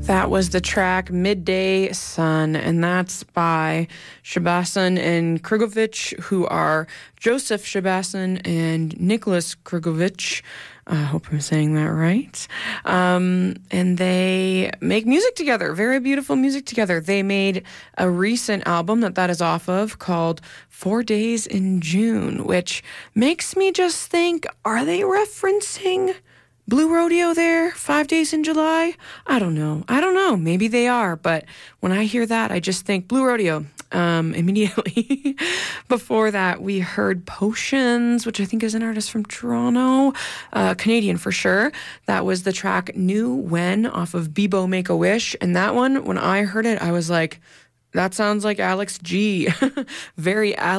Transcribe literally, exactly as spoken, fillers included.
That was the track Midday Sun, and that's by Shabasan and Krugovich, who are Joseph Shabasan and Nicholas Krugovich. I hope I'm saying that right. Um, and they make music together, very beautiful music together. They made a recent album that that is off of called Four Days in June, which makes me just think, are they referencing Blue Rodeo there, Five Days in July? I don't know. I don't know. Maybe they are. But when I hear that, I just think Blue Rodeo um, immediately. Before that, we heard Potions, which I think is an artist from Toronto, uh, Canadian for sure. That was the track New When off of Bebo Make-A-Wish. And that one, when I heard it, I was like, that sounds like Alex G. Very Alex